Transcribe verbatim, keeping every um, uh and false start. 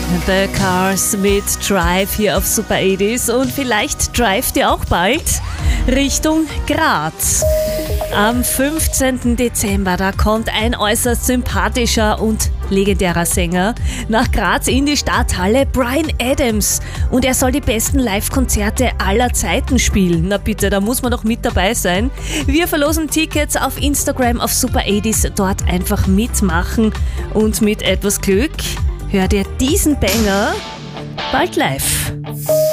The Cars mit Drive hier auf Super achtziger und vielleicht drivet ihr auch bald Richtung Graz. Am fünfzehnten Dezember, da kommt ein äußerst sympathischer und legendärer Sänger nach Graz in die Stadthalle, Bryan Adams. Und er soll die besten Live-Konzerte aller Zeiten spielen. Na bitte, da muss man doch mit dabei sein. Wir verlosen Tickets auf Instagram auf Super achtziger, dort einfach mitmachen. Und mit etwas Glück hört ihr diesen Banger bald live.